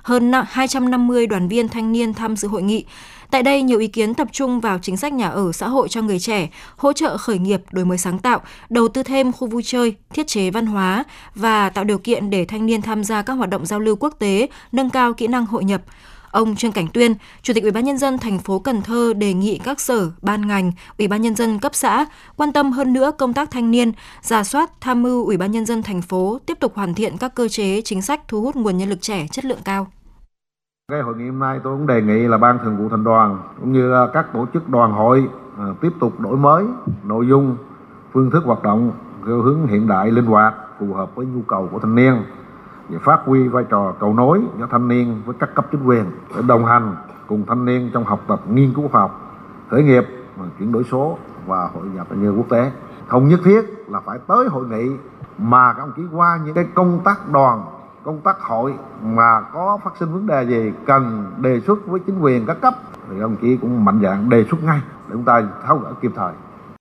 hơn 250 đoàn viên thanh niên tham dự hội nghị. Tại đây, nhiều ý kiến tập trung vào chính sách nhà ở xã hội cho người trẻ, hỗ trợ khởi nghiệp, đổi mới sáng tạo, đầu tư thêm khu vui chơi, thiết chế văn hóa và tạo điều kiện để thanh niên tham gia các hoạt động giao lưu quốc tế, nâng cao kỹ năng hội nhập. Ông Trương Cảnh Tuyên, Chủ tịch Ủy ban nhân dân thành phố Cần Thơ đề nghị các sở, ban ngành, Ủy ban nhân dân cấp xã quan tâm hơn nữa công tác thanh niên, rà soát, tham mưu Ủy ban nhân dân thành phố tiếp tục hoàn thiện các cơ chế chính sách thu hút nguồn nhân lực trẻ chất lượng cao. Cái hội nghị hôm nay tôi cũng đề nghị là Ban Thường vụ Thành đoàn cũng như các tổ chức đoàn hội tiếp tục đổi mới nội dung, phương thức hoạt động theo hướng hiện đại, linh hoạt, phù hợp với nhu cầu của thanh niên, để phát huy vai trò cầu nối cho thanh niên với các cấp chính quyền để đồng hành cùng thanh niên trong học tập, nghiên cứu khoa học, khởi nghiệp, chuyển đổi số và hội nhập như quốc tế. Không nhất thiết là phải tới hội nghị mà các ông chí qua những cái công tác đoàn, công tác hội mà có phát sinh vấn đề gì cần đề xuất với chính quyền các cấp thì các ông chí cũng mạnh dạn đề xuất ngay để chúng ta tháo gỡ kịp thời.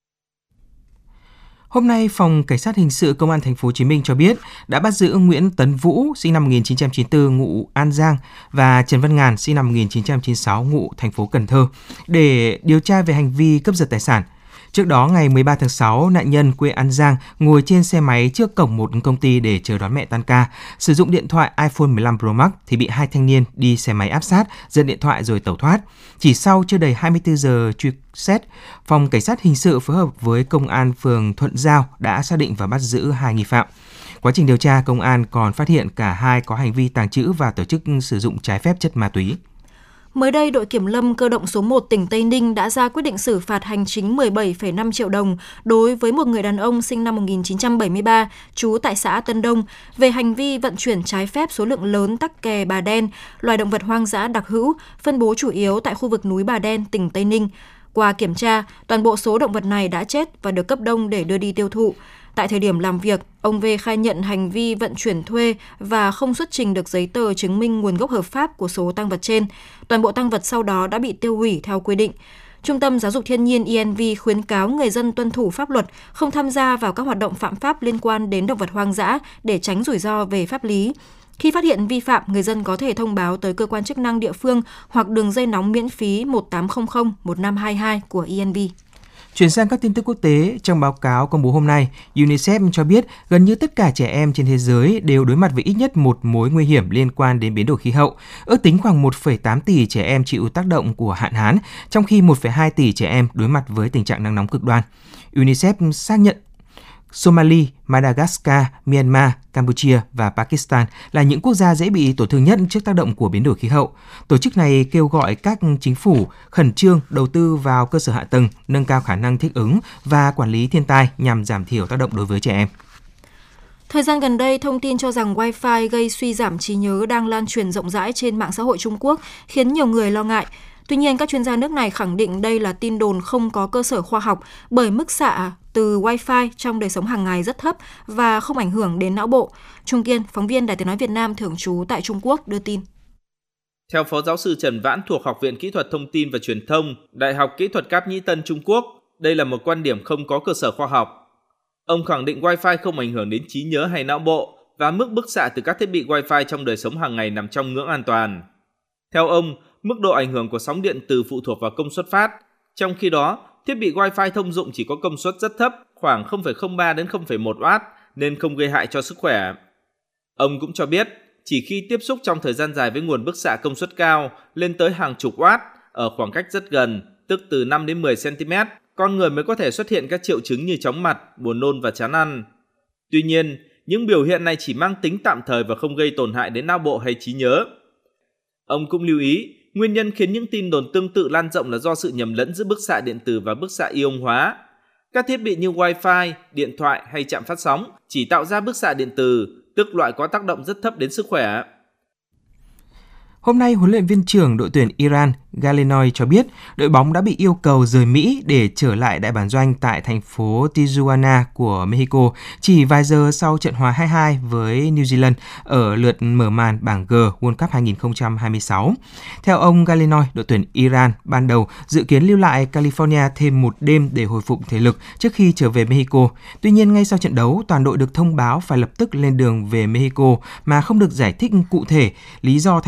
Hôm nay, Phòng Cảnh sát Hình sự Công an Thành phố Hồ Chí Minh cho biết đã bắt giữ Nguyễn Tấn Vũ, sinh năm 1994, ngụ An Giang và Trần Văn Ngàn, sinh năm 1996, ngụ thành phố Cần Thơ để điều tra về hành vi cướp giật tài sản. Trước đó, ngày 13 tháng 6, nạn nhân quê An Giang ngồi trên xe máy trước cổng một công ty để chờ đón mẹ tan ca, sử dụng điện thoại iPhone 15 Pro Max thì bị hai thanh niên đi xe máy áp sát, giật điện thoại rồi tẩu thoát. Chỉ sau chưa đầy 24 giờ truy xét, Phòng Cảnh sát Hình sự phối hợp với Công an phường Thuận Giao đã xác định và bắt giữ hai nghi phạm. Quá trình điều tra, công an còn phát hiện cả hai có hành vi tàng trữ và tổ chức sử dụng trái phép chất ma túy. Mới đây, đội Kiểm lâm cơ động số 1 tỉnh Tây Ninh đã ra quyết định xử phạt hành chính 17,5 triệu đồng đối với một người đàn ông sinh năm 1973, trú tại xã Tân Đông, về hành vi vận chuyển trái phép số lượng lớn tắc kè Bà Đen, loài động vật hoang dã đặc hữu, phân bố chủ yếu tại khu vực núi Bà Đen, tỉnh Tây Ninh. Qua kiểm tra, toàn bộ số động vật này đã chết và được cấp đông để đưa đi tiêu thụ. Tại thời điểm làm việc, ông V khai nhận hành vi vận chuyển thuê và không xuất trình được giấy tờ chứng minh nguồn gốc hợp pháp của số tang vật trên. Toàn bộ tang vật sau đó đã bị tiêu hủy theo quy định. Trung tâm Giáo dục Thiên nhiên INV khuyến cáo người dân tuân thủ pháp luật, không tham gia vào các hoạt động phạm pháp liên quan đến động vật hoang dã để tránh rủi ro về pháp lý. Khi phát hiện vi phạm, người dân có thể thông báo tới cơ quan chức năng địa phương hoặc đường dây nóng miễn phí 1800 1522 của INV. Chuyển sang các tin tức quốc tế, trong báo cáo công bố hôm nay, UNICEF cho biết gần như tất cả trẻ em trên thế giới đều đối mặt với ít nhất một mối nguy hiểm liên quan đến biến đổi khí hậu. Ước tính khoảng 1,8 tỷ trẻ em chịu tác động của hạn hán, trong khi 1,2 tỷ trẻ em đối mặt với tình trạng nắng nóng cực đoan. UNICEF xác nhận Somalia, Madagascar, Myanmar, Campuchia và Pakistan là những quốc gia dễ bị tổn thương nhất trước tác động của biến đổi khí hậu. Tổ chức này kêu gọi các chính phủ khẩn trương đầu tư vào cơ sở hạ tầng, nâng cao khả năng thích ứng và quản lý thiên tai nhằm giảm thiểu tác động đối với trẻ em. Thời gian gần đây, thông tin cho rằng Wi-Fi gây suy giảm trí nhớ đang lan truyền rộng rãi trên mạng xã hội Trung Quốc, khiến nhiều người lo ngại. Tuy nhiên, các chuyên gia nước này khẳng định đây là tin đồn không có cơ sở khoa học bởi mức xạ từ Wi-Fi trong đời sống hàng ngày rất thấp và không ảnh hưởng đến não bộ. Trung Kiên, phóng viên Đài Tiếng nói Việt Nam thường trú tại Trung Quốc đưa tin. Theo Phó Giáo sư Trần Vãn thuộc Học viện Kỹ thuật Thông tin và Truyền thông, Đại học Kỹ thuật Cáp Nhĩ Tân Trung Quốc, đây là một quan điểm không có cơ sở khoa học. Ông khẳng định Wi-Fi không ảnh hưởng đến trí nhớ hay não bộ và mức bức xạ từ các thiết bị Wi-Fi trong đời sống hàng ngày nằm trong ngưỡng an toàn. Theo ông, mức độ ảnh hưởng của sóng điện từ phụ thuộc vào công suất phát. Trong khi đó, thiết bị Wi-Fi thông dụng chỉ có công suất rất thấp, khoảng 0,03 đến 0,1 W nên không gây hại cho sức khỏe. Ông cũng cho biết, chỉ khi tiếp xúc trong thời gian dài với nguồn bức xạ công suất cao lên tới hàng chục watt ở khoảng cách rất gần, tức từ 5 đến 10 cm, con người mới có thể xuất hiện các triệu chứng như chóng mặt, buồn nôn và chán ăn. Tuy nhiên, những biểu hiện này chỉ mang tính tạm thời và không gây tổn hại đến não bộ hay trí nhớ. Ông cũng lưu ý, nguyên nhân khiến những tin đồn tương tự lan rộng là do sự nhầm lẫn giữa bức xạ điện tử và bức xạ ion hóa. Các thiết bị như Wi-Fi, điện thoại hay trạm phát sóng chỉ tạo ra bức xạ điện tử, tức loại có tác động rất thấp đến sức khỏe. Hôm nay, huấn luyện viên trưởng đội tuyển Iran Galenoy cho biết đội bóng đã bị yêu cầu rời Mỹ để trở lại đại bản doanh tại thành phố Tijuana của Mexico chỉ vài giờ sau trận hòa 2-2 với New Zealand ở lượt mở màn bảng G World Cup 2026. Theo ông Galenoy, đội tuyển Iran ban đầu dự kiến lưu lại California thêm một đêm để hồi phục thể lực trước khi trở về Mexico. Tuy nhiên, ngay sau trận đấu, toàn đội được thông báo phải lập tức lên đường về Mexico mà không được giải thích cụ thể lý do